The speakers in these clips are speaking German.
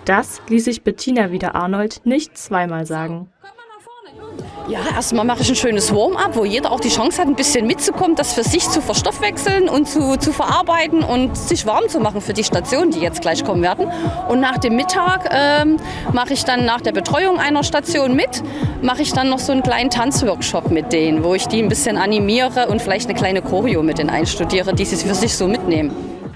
Das ließ sich Bettina Wieder-Arnold nicht zweimal sagen. Ja, erstmal mache ich ein schönes Warm-up, wo jeder auch die Chance hat, ein bisschen mitzukommen, das für sich zu verstoffwechseln und zu verarbeiten und sich warm zu machen für die Stationen, die jetzt gleich kommen werden. Und nach dem Mittag mache ich dann nach der Betreuung einer Station mache ich dann noch so einen kleinen Tanzworkshop mit denen, wo ich die ein bisschen animiere und vielleicht eine kleine Choreo mit denen einstudiere, die sie für sich so mitnehmen.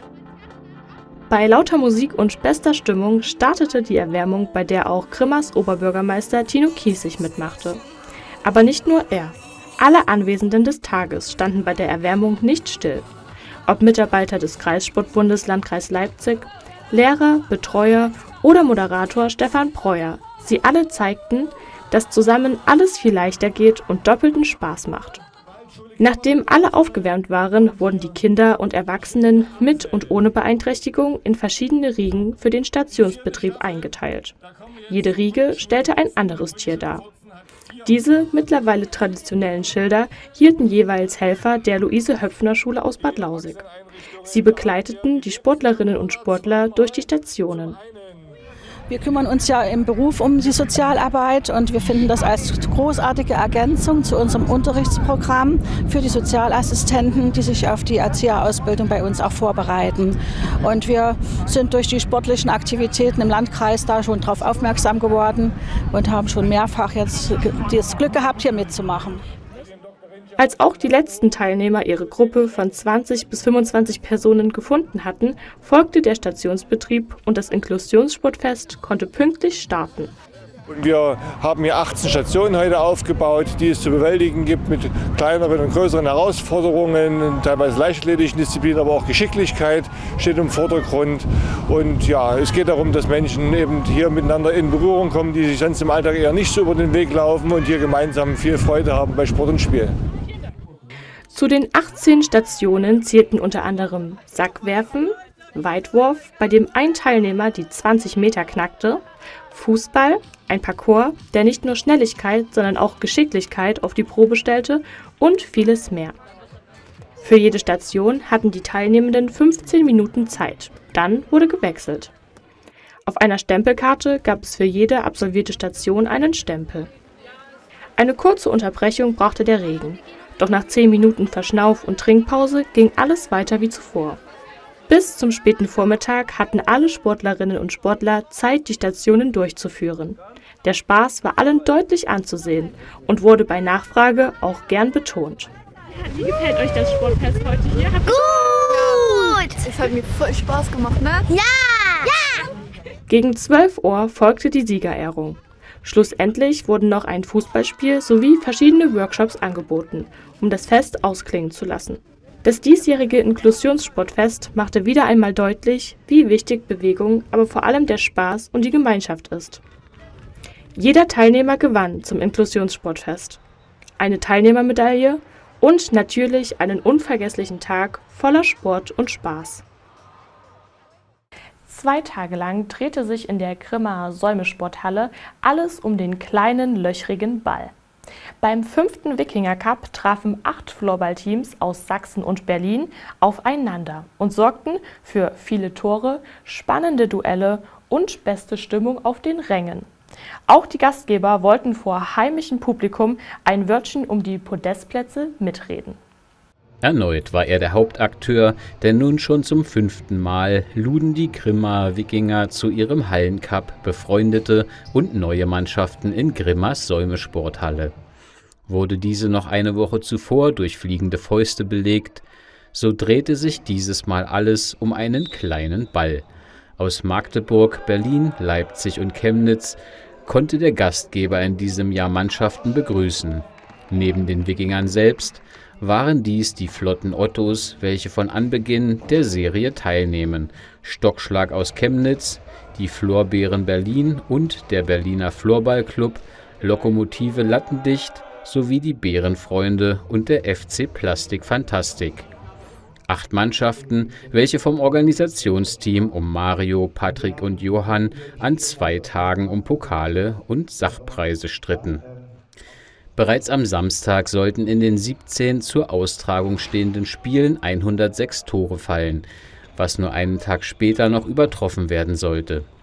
Bei lauter Musik und bester Stimmung startete die Erwärmung, bei der auch Grimmers Oberbürgermeister Tino Kiessig mitmachte. Aber nicht nur er. Alle Anwesenden des Tages standen bei der Erwärmung nicht still. Ob Mitarbeiter des Kreissportbundes Landkreis Leipzig, Lehrer, Betreuer oder Moderator Stefan Breuer, sie alle zeigten, dass zusammen alles viel leichter geht und doppelten Spaß macht. Nachdem alle aufgewärmt waren, wurden die Kinder und Erwachsenen mit und ohne Beeinträchtigung in verschiedene Riegen für den Stationsbetrieb eingeteilt. Jede Riege stellte ein anderes Tier dar. Diese mittlerweile traditionellen Schilder hielten jeweils Helfer der Luise-Höpfner-Schule aus Bad Lausick. Sie begleiteten die Sportlerinnen und Sportler durch die Stationen. Wir kümmern uns ja im Beruf um die Sozialarbeit und wir finden das als großartige Ergänzung zu unserem Unterrichtsprogramm für die Sozialassistenten, die sich auf die Erzieherausbildung bei uns auch vorbereiten. Und wir sind durch die sportlichen Aktivitäten im Landkreis da schon darauf aufmerksam geworden und haben schon mehrfach jetzt das Glück gehabt, hier mitzumachen. Als auch die letzten Teilnehmer ihre Gruppe von 20 bis 25 Personen gefunden hatten, folgte der Stationsbetrieb und das Inklusionssportfest konnte pünktlich starten. Wir haben hier 18 Stationen heute aufgebaut, die es zu bewältigen gibt mit kleineren und größeren Herausforderungen, teilweise leichtathletischen Disziplinen, aber auch Geschicklichkeit steht im Vordergrund. Und ja, es geht darum, dass Menschen eben hier miteinander in Berührung kommen, die sich sonst im Alltag eher nicht so über den Weg laufen und hier gemeinsam viel Freude haben bei Sport und Spiel. Zu den 18 Stationen zählten unter anderem Sackwerfen, Weitwurf, bei dem ein Teilnehmer die 20 Meter knackte, Fußball, ein Parcours, der nicht nur Schnelligkeit, sondern auch Geschicklichkeit auf die Probe stellte und vieles mehr. Für jede Station hatten die Teilnehmenden 15 Minuten Zeit. Dann wurde gewechselt. Auf einer Stempelkarte gab es für jede absolvierte Station einen Stempel. Eine kurze Unterbrechung brachte der Regen. Doch nach 10 Minuten Verschnauf- und Trinkpause ging alles weiter wie zuvor. Bis zum späten Vormittag hatten alle Sportlerinnen und Sportler Zeit, die Stationen durchzuführen. Der Spaß war allen deutlich anzusehen und wurde bei Nachfrage auch gern betont. Wie gefällt euch das Sportfest heute hier? Gut! Es hat mir voll Spaß gemacht, ne? Ja! Ja! Gegen 12 Uhr folgte die Siegerehrung. Schlussendlich wurden noch ein Fußballspiel sowie verschiedene Workshops angeboten, um das Fest ausklingen zu lassen. Das diesjährige Inklusionssportfest machte wieder einmal deutlich, wie wichtig Bewegung, aber vor allem der Spaß und die Gemeinschaft ist. Jeder Teilnehmer gewann zum Inklusionssportfest eine Teilnehmermedaille und natürlich einen unvergesslichen Tag voller Sport und Spaß. 2 Tage lang drehte sich in der Grimmer Säume-Sporthalle alles um den kleinen, löchrigen Ball. Beim 5. Wikinger Cup trafen 8 Floorballteams aus Sachsen und Berlin aufeinander und sorgten für viele Tore, spannende Duelle und beste Stimmung auf den Rängen. Auch die Gastgeber wollten vor heimischem Publikum ein Wörtchen um die Podestplätze mitreden. Erneut war er der Hauptakteur, denn nun schon zum 5. Mal luden die Grimmer Wikinger zu ihrem Hallencup befreundete und neue Mannschaften in Grimmers Säume-Sporthalle. Wurde diese noch eine Woche zuvor durch fliegende Fäuste belegt, so drehte sich dieses Mal alles um einen kleinen Ball. Aus Magdeburg, Berlin, Leipzig und Chemnitz konnte der Gastgeber in diesem Jahr Mannschaften begrüßen. Neben den Wikingern selbst waren dies die Flotten Ottos, welche von Anbeginn der Serie teilnehmen, Stockschlag aus Chemnitz, die Floorbären Berlin und der Berliner Floorballclub, Lokomotive Lattendicht sowie die Bärenfreunde und der FC Plastik Fantastik. 8 Mannschaften, welche vom Organisationsteam um Mario, Patrick und Johann an 2 Tagen um Pokale und Sachpreise stritten. Bereits am Samstag sollten in den 17 zur Austragung stehenden Spielen 106 Tore fallen, was nur einen Tag später noch übertroffen werden sollte.